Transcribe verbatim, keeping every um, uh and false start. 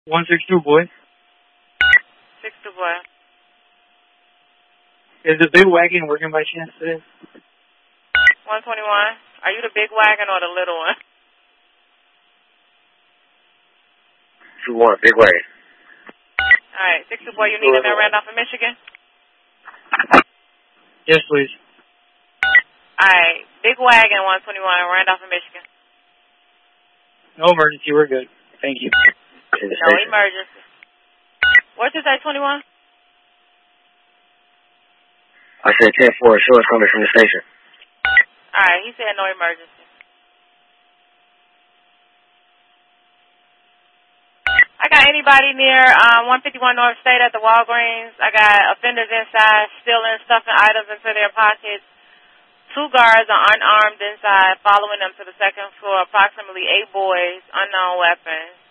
one six two, boy. six two, boy. Is the big wagon working by chance today? one twenty-one. Are you the big wagon or the little one? two one, big wagon. All right, six two, boy, you need them in Randolph, Michigan? Yes, please. All right, big wagon, one twenty-one, Randolph, Michigan. No emergency, we're good. Thank you. No emergency. What'd you say, twenty-one? I said ten four, sure it's coming from the station. All right, he said no emergency. I got anybody near um, one fifty-one North State at the Walgreens. I got offenders inside stealing stuffing items into their pockets. Two guards are unarmed inside, following them to the second floor. Approximately eight boys, unknown weapons.